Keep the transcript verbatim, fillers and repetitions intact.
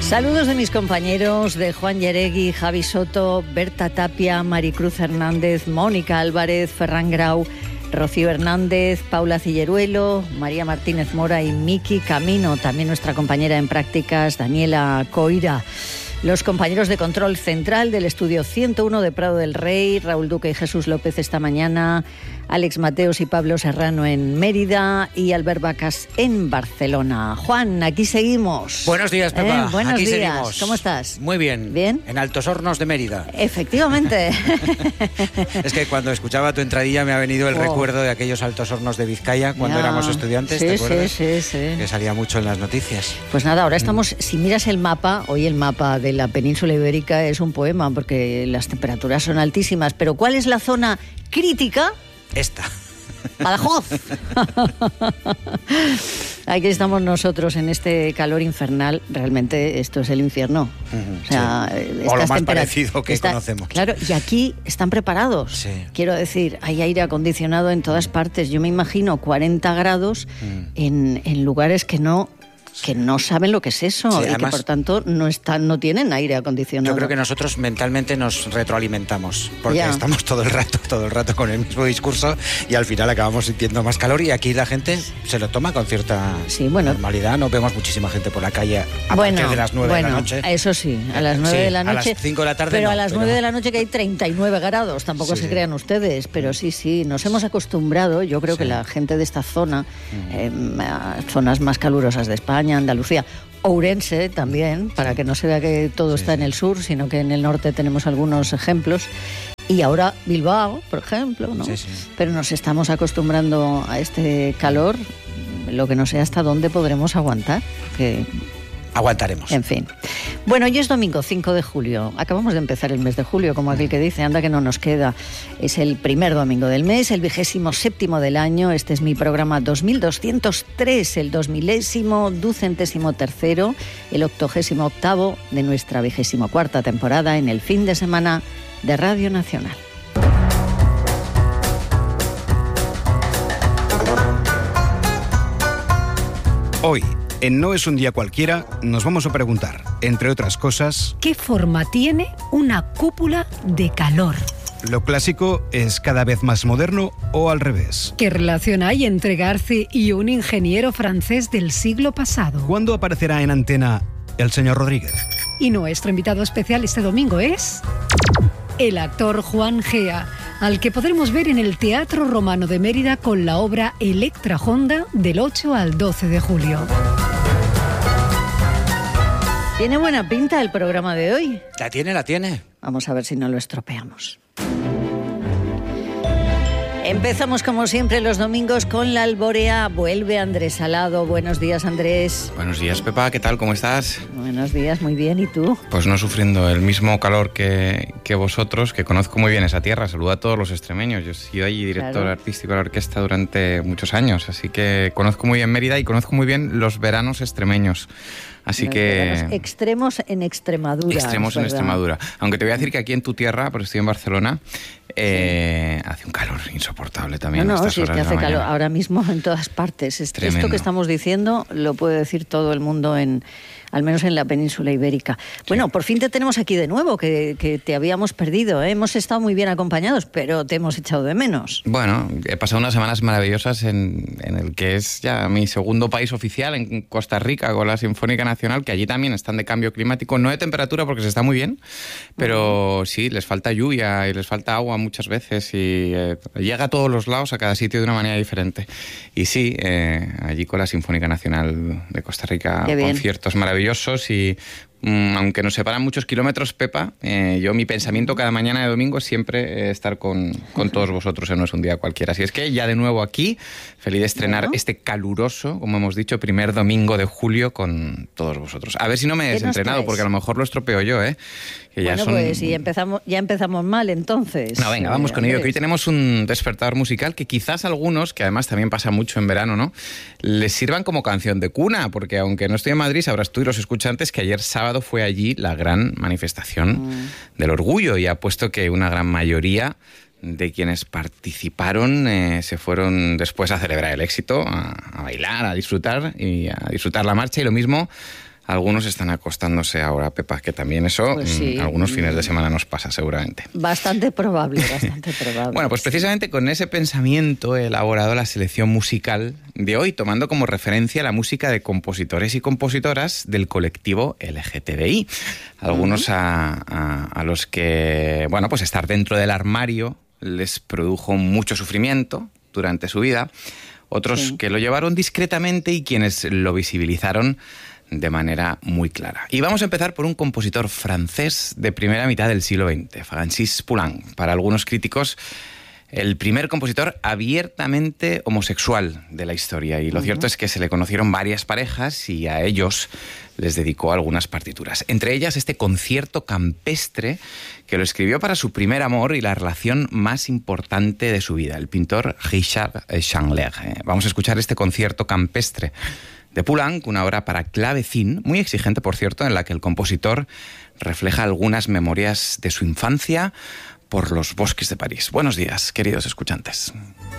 Saludos de mis compañeros, de Juan Yeregui, Javi Soto, Berta Tapia, Maricruz Hernández, Mónica Álvarez, Ferran Grau, Rocío Hernández, Paula Cilleruelo, María Martínez Mora y Miki Camino, también nuestra compañera en prácticas, Daniela Coira. Los compañeros de control central del estudio ciento uno de Prado del Rey, Raúl Duque y Jesús López esta mañana, Alex Mateos y Pablo Serrano en Mérida y Albert Vacas en Barcelona. Juan, aquí seguimos. Buenos días, Pepa. ¿Eh? Buenos aquí días. Seguimos. ¿Cómo estás? Muy bien. ¿Bien? En Altos Hornos de Mérida. Efectivamente. Es que cuando escuchaba tu entradilla me ha venido el oh. recuerdo de aquellos Altos Hornos de Vizcaya cuando ya. éramos estudiantes, sí, ¿te acuerdas? Sí, sí, sí. Que salía mucho en las noticias. Pues nada, ahora estamos, mm. si miras el mapa, hoy el mapa de la península ibérica es un poema porque las temperaturas son altísimas, pero ¿cuál es la zona crítica? Esta. Badajoz. Aquí estamos nosotros en este calor infernal. Realmente esto es el infierno. Uh-huh, o sea, sí. O lo más parecido que está, conocemos. Claro, y aquí están preparados. Sí. Quiero decir, hay aire acondicionado en todas partes. Yo me imagino cuarenta grados uh-huh. en, en lugares que no... que no saben lo que es eso sí, y además, que por tanto no están, no tienen aire acondicionado. Yo creo que nosotros mentalmente nos retroalimentamos porque ya. estamos todo el rato, todo el rato con el mismo discurso y al final acabamos sintiendo más calor y aquí la gente se lo toma con cierta sí, bueno, normalidad. No vemos muchísima gente por la calle a bueno, partir de las nueve bueno, de la noche. Eso sí, a las nueve sí, de la noche. A las cinco de la tarde Pero no, a las pero... nueve de la noche que hay treinta y nueve grados, tampoco sí. se crean ustedes, pero sí, sí, nos hemos acostumbrado, yo creo sí. que la gente de esta zona, mm. eh, zonas más calurosas de España, Andalucía, Ourense también, para que no se vea que todo sí, está sí. en el sur, sino que en el norte tenemos algunos ejemplos. Y ahora Bilbao, por ejemplo, ¿no? Sí, sí. Pero nos estamos acostumbrando a este calor, lo que no sé hasta dónde podremos aguantar. Que... Aguantaremos. En fin. Bueno, hoy es domingo cinco de julio. Acabamos de empezar el mes de julio, como aquel que dice, anda que no nos queda. Es el primer domingo del mes, el vigésimo séptimo del año. Este es mi programa dos mil doscientos tres, el dos milésimo, ducentésimo tercero, el octogésimo octavo de nuestra vigésimo cuarta temporada en el fin de semana de Radio Nacional. Hoy, en No es un día cualquiera, nos vamos a preguntar, entre otras cosas... ¿Qué forma tiene una cúpula de calor? ¿Lo clásico es cada vez más moderno o al revés? ¿Qué relación hay entre Garci y un ingeniero francés del siglo pasado? ¿Cuándo aparecerá en antena el señor Rodríguez? Y nuestro invitado especial este domingo es... el actor Juan Gea, al que podremos ver en el Teatro Romano de Mérida con la obra Electra Honda del ocho al doce de julio. ¿Tiene buena pinta el programa de hoy? La tiene, la tiene. Vamos a ver si no lo estropeamos. Empezamos como siempre los domingos con la Alborea. Vuelve Andrés Salado. Buenos días, Andrés. Buenos días, Pepa. ¿Qué tal? ¿Cómo estás? Buenos días, muy bien. ¿Y tú? Pues no sufriendo el mismo calor que, que vosotros, que conozco muy bien esa tierra. Saludo a todos los extremeños. Yo he sido allí director claro. artístico de la orquesta durante muchos años, así que conozco muy bien Mérida y conozco muy bien los veranos extremeños. Así los que... extremos en Extremadura. Extremos en Extremadura. Aunque te voy a decir que aquí en tu tierra, porque estoy en Barcelona, eh, sí. hace un calor insoportable también. No, no, a estas sí, es horas que hace de la calor mañana. ahora mismo en todas partes. Esto Tremendo. que estamos diciendo lo puede decir todo el mundo, en, al menos en la península ibérica. Sí. Bueno, por fin te tenemos aquí de nuevo, que, que te habíamos perdido, ¿eh? Hemos estado muy bien acompañados, pero te hemos echado de menos. Bueno, he pasado unas semanas maravillosas en, en el que es ya mi segundo país oficial, en Costa Rica, con la Sinfónica Nacional, que allí también están de cambio climático, no de temperatura porque se está muy bien, pero sí, les falta lluvia y les falta agua muchas veces y eh, llega a todos los lados, a cada sitio de una manera diferente. Y sí, eh, allí con la Sinfónica Nacional de Costa Rica, conciertos maravillosos y mm, aunque nos separan muchos kilómetros, Pepa, eh, yo mi pensamiento cada mañana de domingo es siempre eh, estar con, con todos vosotros en No es un día cualquiera. Así es que ya de nuevo aquí, feliz de estrenar bueno. este caluroso, como hemos dicho, primer domingo de julio con todos vosotros. A ver si no me he desentrenado, porque a lo mejor lo estropeo yo, ¿eh? Que ya bueno, son... pues y empezamos, ya empezamos mal entonces. No, venga, vamos con ello, que hoy tenemos un despertador musical que quizás a algunos, que además también pasa mucho en verano, ¿no?, les sirvan como canción de cuna, porque aunque no estoy en Madrid, sabrás tú y los escuchantes que ayer sábado fue allí la gran manifestación mm. del orgullo, y apuesto que una gran mayoría de quienes participaron eh, se fueron después a celebrar el éxito, a, a bailar, a disfrutar y a disfrutar la marcha, y lo mismo algunos están acostándose ahora, Pepa, que también eso Pues sí. mmm, algunos fines de semana nos pasa seguramente. Bastante probable, bastante probable. Bueno, pues precisamente con ese pensamiento he elaborado la selección musical de hoy, tomando como referencia la música de compositores y compositoras del colectivo L G T B I. Algunos uh-huh. a, a, a los que, bueno, pues estar dentro del armario les produjo mucho sufrimiento durante su vida, otros sí. que lo llevaron discretamente y quienes lo visibilizaron de manera muy clara. Y vamos a empezar por un compositor francés de primera mitad del siglo veinte, Francis Poulenc. Para algunos críticos, el primer compositor abiertamente homosexual de la historia. Y lo uh-huh. cierto es que se le conocieron varias parejas y a ellos les dedicó algunas partituras. Entre ellas este concierto campestre que lo escribió para su primer amor y la relación más importante de su vida, el pintor Richard Chandler. Vamos a escuchar este concierto campestre de Poulenc, una obra para clavecín, muy exigente, por cierto, en la que el compositor refleja algunas memorias de su infancia por los bosques de París. Buenos días, queridos escuchantes.